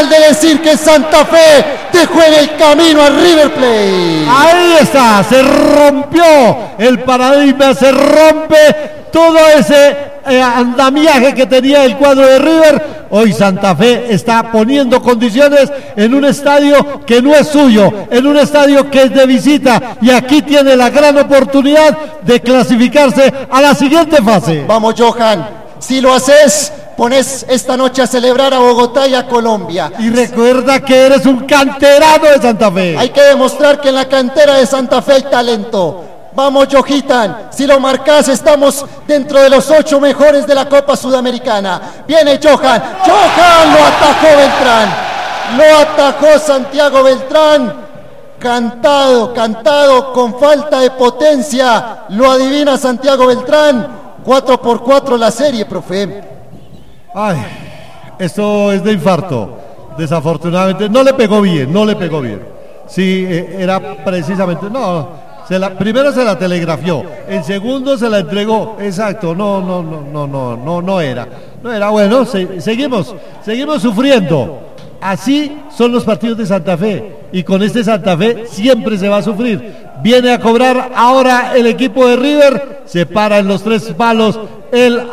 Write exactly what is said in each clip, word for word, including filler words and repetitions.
señal de decir que Santa Fe dejó en el camino a River Plate. Ahí está, se rompió el paradigma, se rompe todo ese eh, andamiaje que tenía el cuadro de River. Hoy Santa Fe está poniendo condiciones en un estadio que no es suyo, en un estadio que es de visita, y aquí tiene la gran oportunidad de clasificarse a la siguiente fase. Vamos, Johan, si lo haces, pones esta noche a celebrar a Bogotá y a Colombia. Y recuerda que eres un canterano de Santa Fe. Hay que demostrar que en la cantera de Santa Fe hay talento. Vamos, Johitan, si lo marcas estamos dentro de los ocho mejores de la Copa Sudamericana. Viene Johan, Johan lo atajó Beltrán, lo atajó Santiago Beltrán, cantado, cantado, con falta de potencia, lo adivina Santiago Beltrán. Cuatro por cuatro la serie, profe. Ay, esto es de infarto, desafortunadamente, no le pegó bien, no le pegó bien. Sí, era precisamente, no... Se la, primero se la telegrafió, en segundo se la entregó, exacto, no, no, no, no, no, no, no era, no era bueno, se, seguimos, seguimos sufriendo, así son los partidos de Santa Fe, y con este Santa Fe siempre se va a sufrir. Viene a cobrar ahora el equipo de River, se para en los tres palos el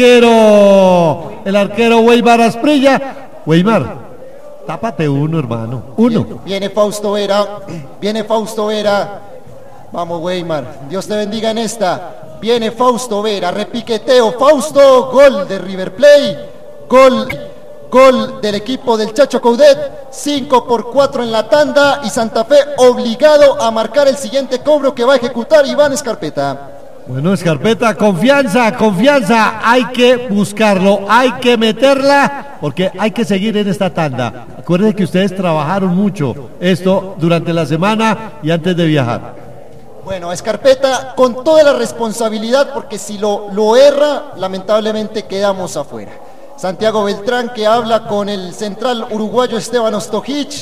arquero, el arquero Weimar Asprilla. Weimar, tápate uno, hermano, uno. Viene, viene Fausto Vera, viene Fausto Vera. Vamos, Weimar, Dios te bendiga en esta. Viene Fausto Vera, repiqueteo, Fausto, gol de River Plate, gol, gol del equipo del Chacho Coudet, cinco por cuatro en la tanda, y Santa Fe obligado a marcar el siguiente cobro que va a ejecutar Iván Escarpeta. Bueno, Escarpeta, confianza, confianza, hay que buscarlo, hay que meterla, porque hay que seguir en esta tanda. Acuérdense que ustedes trabajaron mucho esto durante la semana y antes de viajar. Bueno, Escarpeta con toda la responsabilidad, porque si lo, lo erra, lamentablemente quedamos afuera. Santiago Beltrán, que habla con el central uruguayo Esteban Ostojic,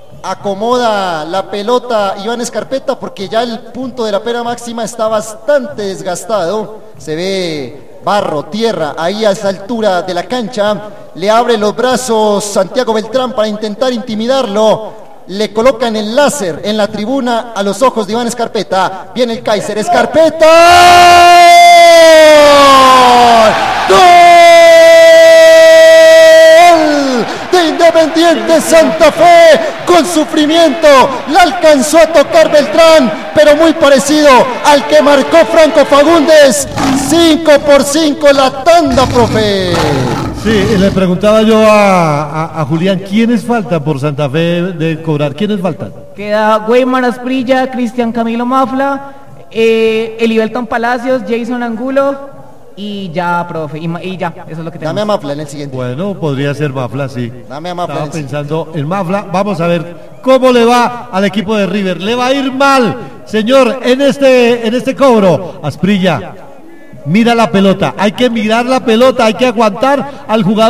acomoda la pelota Iván Escarpeta, porque ya el punto de la pena máxima está bastante desgastado, se ve barro, tierra, ahí a esa altura de la cancha. Le abre los brazos Santiago Beltrán para intentar intimidarlo. Le colocan el láser en la tribuna a los ojos de Iván Escarpeta. Viene el Kaiser, Escarpeta. ¡Gol! De Independiente Santa Fe, con sufrimiento, la alcanzó a tocar Beltrán, pero muy parecido al que marcó Franco Fagundes. Cinco por cinco la tanda, profe. Sí, le preguntaba yo a, a, a Julián, ¿quiénes faltan por Santa Fe de cobrar? ¿Quiénes faltan? Queda Weimar Asprilla, Cristian Camilo Mafla, eh, Elivelton Palacios, Jason Angulo y ya, profe, y, y ya, eso es lo que tenemos. Dame a Mafla en el siguiente. Bueno, podría ser Mafla, sí. Dame a Mafla. Estaba pensando en Mafla. Vamos a ver cómo le va al equipo de River. Le va a ir mal, señor, en este, en este cobro. Asprilla, mira la pelota, hay que mirar la pelota, hay que aguantar al jugador.